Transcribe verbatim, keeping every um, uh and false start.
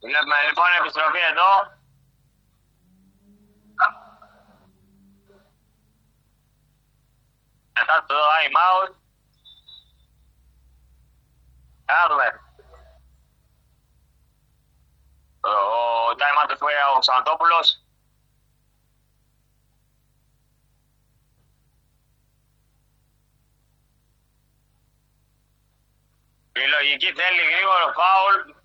Βλέπουμε λοιπόν επιστροφή εδώ. Μετά το time out. Κάρλε. Ο time out του ο Ξαντόπουλος. Η λογική θέλει γρήγορο φάουλ.